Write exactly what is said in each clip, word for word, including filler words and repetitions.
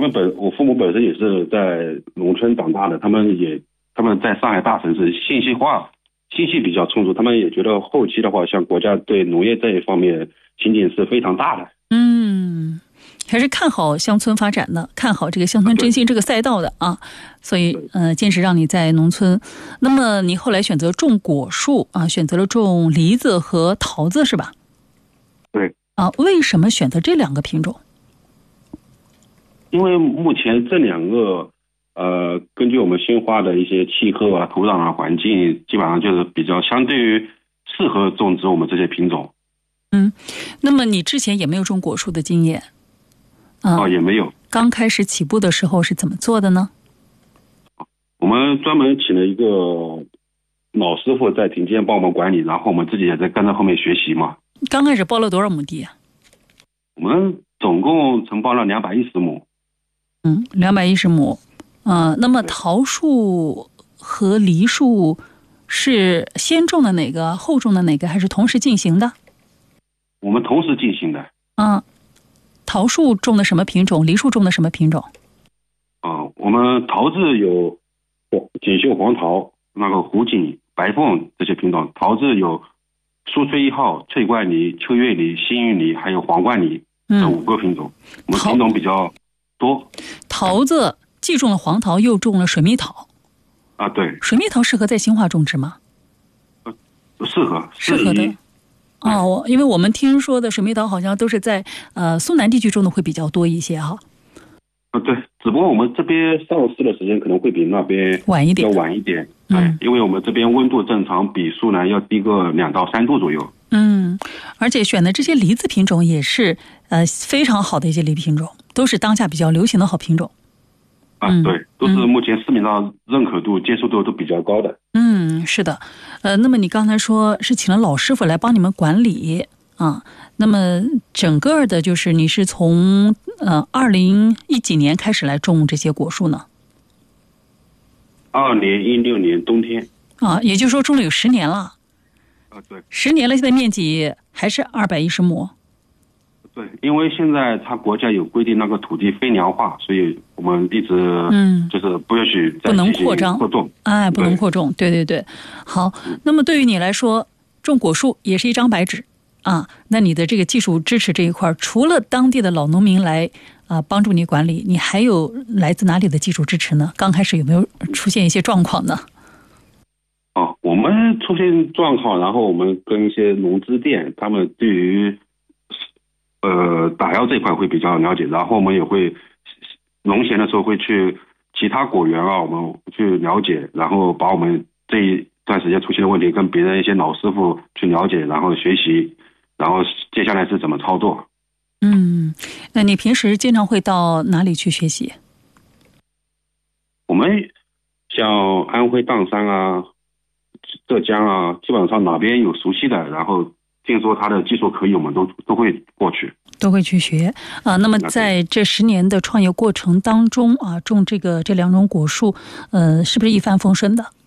们本我父母本身也是在农村长大的，他们也他们在上海大城市信息化信息比较充足，他们也觉得后期的话，像国家对农业这一方面前景是非常大的。 嗯，还是看好乡村发展的，看好这个乡村振兴这个赛道的啊，所以呃，坚持让你在农村。那么你后来选择种果树啊，选择了种梨子和桃子是吧？ 对。 啊，为什么选择这两个品种？ 因为目前这两个，呃，根据我们新花的一些气候啊、土壤啊、环境，基本上就是比较相对于适合种植我们这些品种。 嗯，那么你之前也没有种果树的经验？啊、 哦，也没有。 刚开始起步的时候是怎么做的呢？ 我们专门请了一个老师傅在田间帮我们管理，然后我们自己也在跟着后面学习嘛。 刚开始包了多少亩地啊？ 我们总共承包了两百一十亩。 嗯，两百一十亩。嗯、呃，那么桃树和梨树是先种的哪个，后种的哪个，还是同时进行的？ 我们同时进行的。 嗯，桃树种的什么品种？梨树种的什么品种？ 啊、呃，我们桃子有锦绣黄桃、那个湖锦、白凤这些品种，桃子有苏翠一号、翠冠梨、秋月梨、幸运梨，还有皇冠梨这五个品种。嗯、我们品种比较多。 桃子既种了黄桃，又种了水蜜桃。 啊，对。 水蜜桃适合在新化种植吗？ 呃，适合， 适合的。哦，因为我们听说的水蜜桃好像都是在呃苏南地区种的会比较多一些哈。 啊，对，只不过我们这边上市的时间可能会比那边晚一点， 要晚一点。 嗯， 因为我们这边温度正常比苏南要低个两到三度左右。 嗯，而且选的这些梨子品种也是呃非常好的一些梨品种，都是当下比较流行的好品种。 啊，对，都是目前市面上认可度、接受度都比较高的。 嗯，是的，呃，那么你刚才说是请了老师傅来帮你们管理啊，那么整个的就是你是从呃二零一几年开始来种这些果树呢？ 二零一六年冬天。 啊，也就是说种了有十年了。 啊，对， 十年了，现在面积还是二百一十亩。 对，因为现在它国家有规定那个土地非粮化，所以我们一直嗯就是不允许不能扩张扩种， 哎，不能扩种，对对对。好，那么对于你来说，种果树也是一张白纸啊。那你的这个技术支持这一块，除了当地的老农民来啊帮助你管理，你还有来自哪里的技术支持呢？刚开始有没有出现一些状况呢？ 哦，我们出现状况，然后我们跟一些农资店，他们对于呃打药这块会比较了解，然后我们也会农闲的时候会去其他果园啊，我们去了解，然后把我们这一段时间出现的问题跟别人一些老师傅去了解，然后学习，然后接下来是怎么操作。 嗯，那你平时经常会到哪里去学习？ 我们像安徽砀山啊、浙江啊，基本上哪边有熟悉的，然后听说他的技术可以，我们都都会过去， 都会去学啊。那么在这十年的创业过程当中啊，种这个这两种果树，呃，是不是一帆风顺的？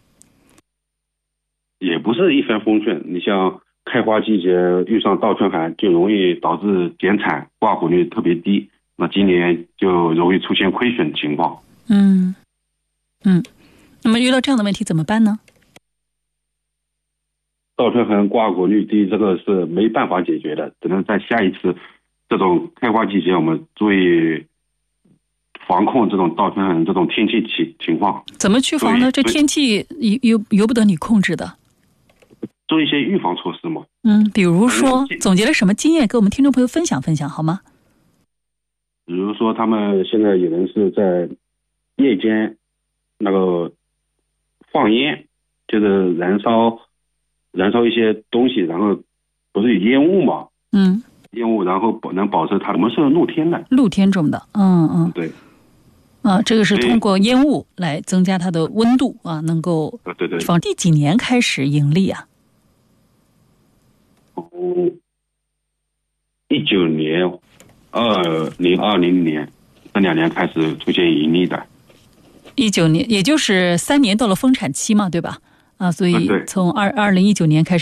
也不是一帆风顺。你像开花季节遇上倒春寒，就容易导致减产，挂果率特别低。那今年就容易出现亏损情况。 嗯嗯，那么遇到这样的问题怎么办呢？ 倒春寒挂果率低，这个是没办法解决的，只能在下一次这种开花季节，我们注意防控这种倒春寒这种天气情情况。 怎么去防呢？这天气由由不得你控制的。 做一些预防措施嘛。 嗯，比如说总结了什么经验，跟我们听众朋友分享分享好吗？ 比如说他们现在有人是在夜间那个放烟，就是燃烧燃烧一些东西，然后不是有烟雾嘛？ 嗯， 烟雾，然后能保持它。我们是露天的， 露天种的，嗯嗯， 对。 啊，这个是通过烟雾来增加它的温度啊，能够对对。 从第几年开始盈利啊？ 嗯，一九年、二零二零年这两年开始出现盈利的。 一九年，也就是三年到了丰产期嘛，对吧？啊，所以从二二零一九年开始。